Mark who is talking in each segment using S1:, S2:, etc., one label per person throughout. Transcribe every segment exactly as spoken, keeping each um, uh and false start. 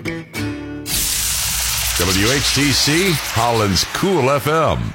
S1: W H T C, Holland's Cool F M.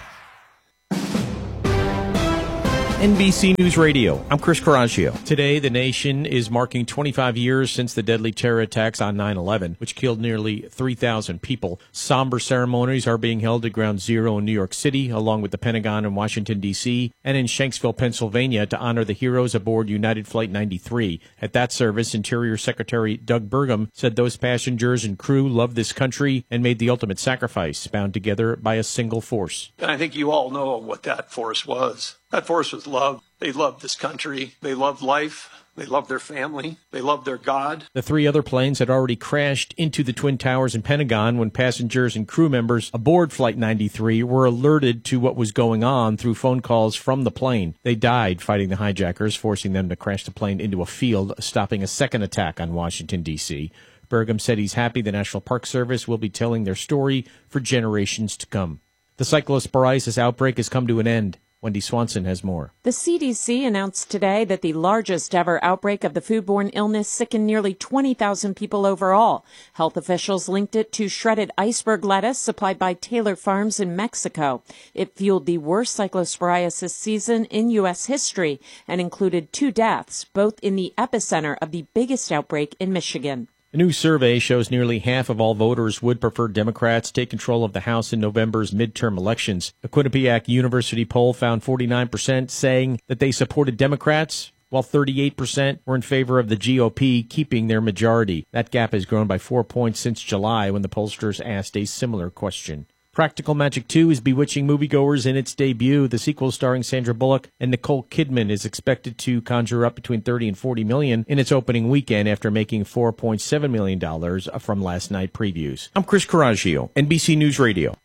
S2: N B C News Radio. I'm Chris Coraggio. Today, the nation is marking twenty-five years since the deadly terror attacks on nine eleven, which killed nearly three thousand people. Somber ceremonies are being held at Ground Zero in New York City, along with the Pentagon in Washington, D C, and in Shanksville, Pennsylvania, to honor the heroes aboard United Flight ninety-three. At that service, Interior Secretary Doug Burgum said those passengers and crew loved this country and made the ultimate sacrifice, bound together by a single force.
S3: And I think you all know what that force was. That force was love. They loved this country. They loved life. They loved their family. They loved their God.
S2: The three other planes had already crashed into the Twin Towers and Pentagon when passengers and crew members aboard Flight ninety-three were alerted to what was going on through phone calls from the plane. They died fighting the hijackers, forcing them to crash the plane into a field, stopping a second attack on Washington, D C. Burgum said he's happy the National Park Service will be telling their story for generations to come. The cyclosporiasis outbreak has come to an end. Wendy Swanson has more.
S4: The C D C announced today that the largest ever outbreak of the foodborne illness sickened nearly twenty thousand people overall. Health officials linked it to shredded iceberg lettuce supplied by Taylor Farms in Mexico. It fueled the worst cyclosporiasis season in U S history and included two deaths, both in the epicenter of the biggest outbreak in Michigan.
S2: A new survey shows nearly half of all voters would prefer Democrats take control of the House in November's midterm elections. A Quinnipiac University poll found forty-nine percent saying that they supported Democrats, while thirty-eight percent were in favor of the G O P keeping their majority. That gap has grown by four points since July when the pollsters asked a similar question. Practical Magic two is bewitching moviegoers in its debut. The sequel starring Sandra Bullock and Nicole Kidman is expected to conjure up between thirty and forty million in its opening weekend after making four point seven million dollars from last night previews. I'm Chris Coraggio, N B C News Radio.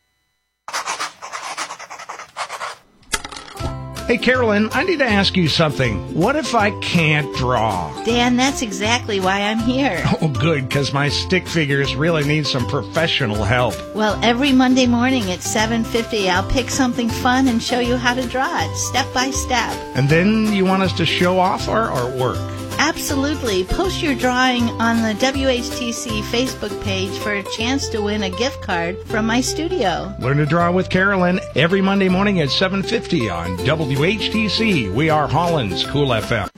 S5: Hey, Carolyn, I need to ask you something. What if I can't draw?
S6: Dan, that's exactly why I'm here.
S5: Oh, good, because my stick figures really need some professional help.
S6: Well, every Monday morning at seven fifty, I'll pick something fun and show you how to draw it, step by step.
S5: And then you want us to show off our artwork?
S6: Absolutely. Post your drawing on the W H T C Facebook page for a chance to win a gift card from my studio.
S5: Learn to draw with Carolyn every Monday morning at seven fifty on W H T C. We are Holland's Cool F M.